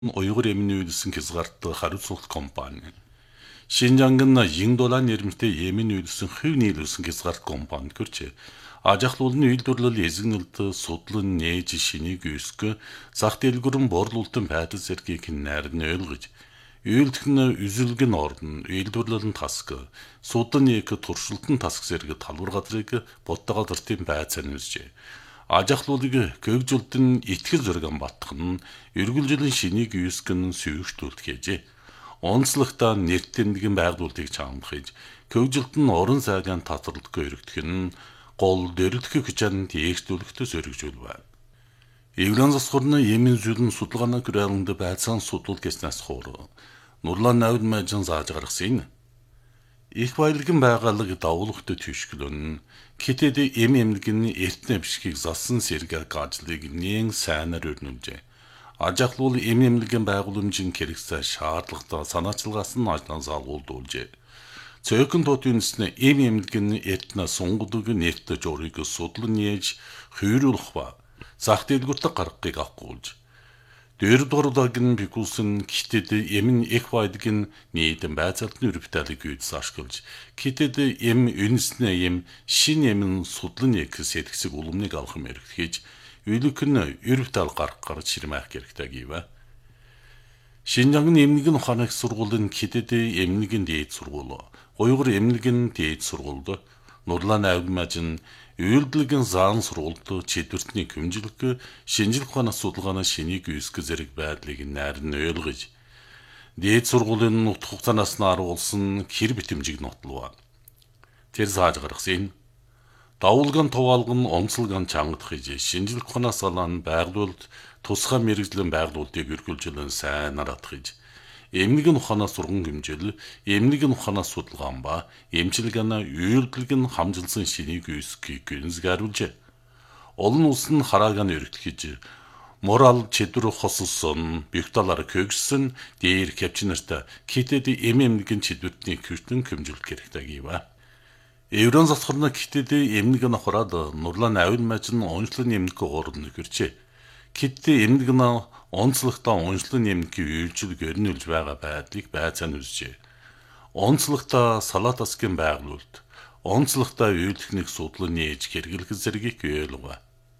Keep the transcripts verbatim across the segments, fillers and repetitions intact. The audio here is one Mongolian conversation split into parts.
Uyghur Emin Üyüsü'nün kızgarttığı Harutsuluk kompanya. Şinjan'ın yirmi dolar yerimizde Emin Üyüsü'nün hüvni Üyüsü'nün kızgart kompanya görçe. Acaqlılın üyüldürlül ezginildi sotlun neyci şini göğüskü, sahtelgürün borlultun pәтіз erkekin nərini ölgüç. Üyüldükünü üzülgün ordun, üyüldürlülün taskı, sotlun eki turşultun taskı sergi talvurgatırıgı bottağadırtın pәтсен üzce. Ажахлуулыг көөгжөлтөн итгэл зөргөн батхын эргүүлжлийн шинийг юускэн сүйгчдүүлт гэжээ. Онцлогтой нэртэмдгэн байгуулалтыг чамдахж көөгжөлтөн орон сайгийн татварлалтгүй өргөдөх нь гол дөрөлдөх хүчин тээгчдүүлэхтэй сөргөжүүл байна. Евран засгорны Емин зүлэн судалгааны гэрэлэнд байцаан судал гэснээс хоор нурлан навд мэжэн зааж гаргасан. Их баялагын байгаалаг давуулгатай түшгэлэн Китэд эм эмнэлгийн эртнэ бишгийг залсан сэргээр гажлыг нээн сайнаар өрнүүлжээ. Ажахлуул эм эмнэлгийн байгууламжийн хэрэгцээ шаардлагатай санаачилгаас нь ажлан залгуулдуулжээ. Цөөхөн тотынснэ эм эмнэлгийн эртнэ сунгуудыг нэртэ жорыг судлан нээж хүйрүүлэх ба зах дэлгүүртэ гаргахыг авахгүйж. Дөрөвдүгээр бикулсын Китэд эмэн их баялагын нийтэн байцаалтны өрөвтөлийг үйдс ашиглаж, Китэд эм үнснэ эм шин эмэн судлан яг сэтгсэг улмыг авах мэрэг хийж, үйлükн өрөвтөл гаргахаар ширмэх хэрэгтэй гэвэ. Шинжангын эмнэлгийн ухааны сургуулийн Китэд эмнэлгийн дээд сургууль, Уйгур эмнэлгийн дээд сургуульд Нурлан Авдмажин үйлдэлгийн заан сургуульд четвертний хэмжлэг шинжлэх ухааны судалгааны шинийг үүсгэх зэрэг байдлыг найрн ойлгож, дээд сургуулийн нутг хугацаанаас нь аруулсан хэр битэмжиг нотлов. Тэр зааж гаргасан давуулгын туваалган онцлогын чангадах хийж шинжлэх ухаанаас алан байгуулалт тусгай мэрэгжлийн байгуулалтыг өргөлжлөн сайн наратах хийж эмнэлгийн ухаанаас сурган хэмжээл, эмнэлгийн ухаанаас судалгаан ба эмчилгээний үйлдэлгийн хамжилсан шинийг үүсгэхийг гүнзгийруулжээ. Олон улс нь хараагааны өргөдгөж, морал чэдвэр хоссон, бигталаар көгссөн дээр капчнарт Китэд эм эмнэлгийн чэдвэртний хүчин хэмжүүлэх хэрэгтэй гэвэ. Еврон засгорны Китэд эмнэлгийн ахраад Нурлан Авдмажин онцлог эмнэлгийн орон нөхөрчээ. Китэд эмнэлгийн онцлогтой онцлог нэмгийн үйлчлэг өрнүүлж байгаа байдлыг байцаан үзжээ. Онцлогтой салаатасгийн байгуулалт, онцлогтой үйлдэлхнийг судлан нээж хэрэглэх зэргийг ойлгов.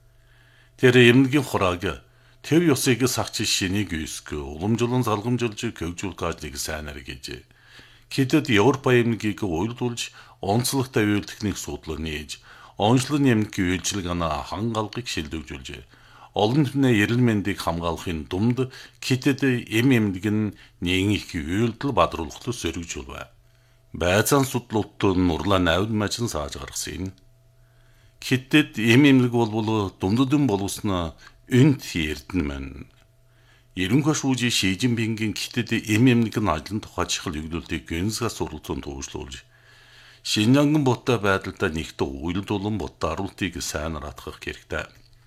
Тэр эмнэлгийн хурааг тэр ёсыг сагч шинийг үүсгэх, уламжлан залгамжилж хөгжүүлэх ажлыг сайнаар гэжээ. Китэд Европ эмнэлгийг уйлдуулж, онцлогтой үйлдэлхнийг судлан нээж, онцлог нэмгийн үйлчлэгийн хангалгыг шилдэгжүүлжээ. Олон түмний эрүүл мэндийг хамгаалахын думд Китэд эм эмнэлэг нь нэгэн их үйлдэл бадруулахад сөргөжүүлвэ. Байцаан судлалт Нурлан Авдмажин зааж гаргасан. Китэд эм эмнэлэг болбол думдудын боловсноо үнт эрдэн мэн. Ерөнхий шүүжи Ши Жинпингийн Китэд эм эмнэлэг нь ажлын тухай чухал өгүүлэлтийг гэнсгээс суралцсан төвшлүүлж, Шинжанган бутаа байдалтай нэгтэг уйлдуулан бутаа аруултыг сайнаар атгах хэрэгтэй.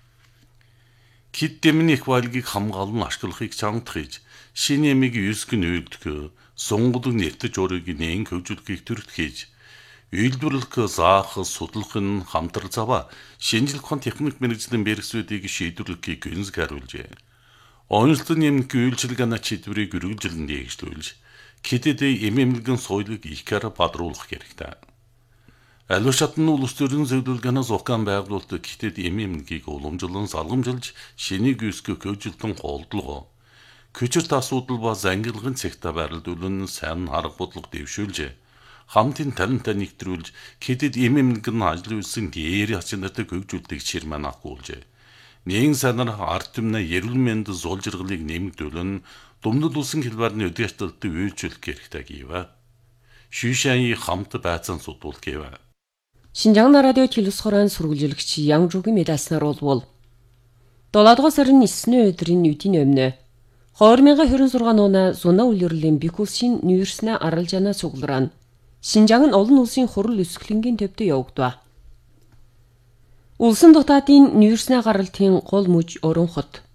Кит дэмний их баялагыг хамгаалан ашиглахыг чамдахж, шинэ эмийг үүсгэн үйлдэх, сунгууд нэртэж өөрийг нээн хөгжүүлэхийг төрөлтгийж, үйлдвэрлэх, заах, судлах нь хамтрал заваа, шинжлэх ухааны техник мэргэжлийн бэрхсүүдийг шийдвэрлэхийг гүнзгийруулжээ. Онцлог нэмгийн үйлчилгээний чиглэлийг өргөжлөн дээгшлүүлж, Китэд эм эмнэлгийн соёлыг ихээр бадруулах хэрэгтэй. Аливаа шатны улс төрийн зөвлөлгөөс ухаан байгуулалт Китэд эм эмнэлгийг уламжлан залгамжилж, шинийг үүсгэх хөгжөлтөн голдлого, көчөрт асуудал ба зангилгын цэгтэ байрлуулан сайн харах бодлого дэвшүүлжээ. Хамтын талантай нэгтрүүлж, Китэд эм эмнэлэг нь ажил үйлсэн дээр ачаантай хөгжүүлдэг ширмэн авахгүйжээ. Нэгэн санаар ард түмний эрүүл мэнд зул жаргалыг нэмэгдүүлэн, думдад улсын хэлбэрний өдөртөлтөд үйлчлэх хэрэгтэй гэвэ. Шүшааны хамт байцаан судуул гэвэ. Шинжаан радио телевизхорон сургуулиулагч Янжуугийн медаснаар болвол долоодугаар сарын эсний өдрийн үдийн өмнө хоёр мянган хорин зургаан нууна зуна үлрлийн бикулсын нүүрснэ аралжана цугларан Шинжаан нь олон улсын хурал өсгөлөнгийн төвдө явагдав. Улсын дотаадын нүүрснэ гаралтын гол мөж өрөн хот.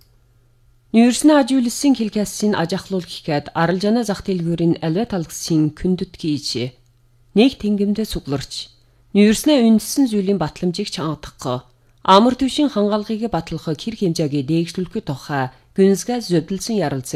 Нүүрснэ ажиулсан хэлкэсийн ажахлуул гэхэд аралжана зах дэлгүүрийн аливаа талгсын күндэт гэж нэг тэнгэмдэ цугларч нүүрснэ үндсэн зүйлийн батламжийг чангадах, амар төвшин хангалгыг батлах хэр хэмжээгээ дээгшлүүлэхэд тухай күнсгээ зөвдөлсөн ярилцсан